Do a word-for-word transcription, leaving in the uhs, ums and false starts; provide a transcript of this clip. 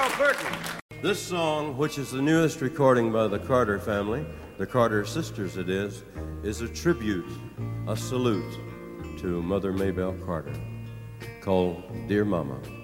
Carl Burton. This song, which is the newest recording by the Carter family, the Carter sisters it is, is a tribute, a salute to Mother Maybelle Carter, called Dear Mama.